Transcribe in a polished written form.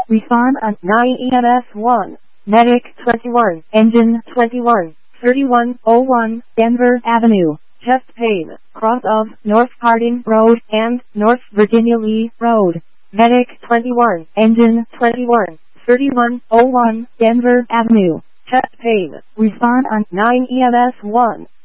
Respond on 9 EMS 1. Medic 21. Engine 21. 3101 Denver Avenue. Chest pain. Cross of North Harding Road and North Virginia Lee Road. Medic 21. Engine 21. 3101 Denver Avenue. Chest pain. Respond on 9 EMS 1.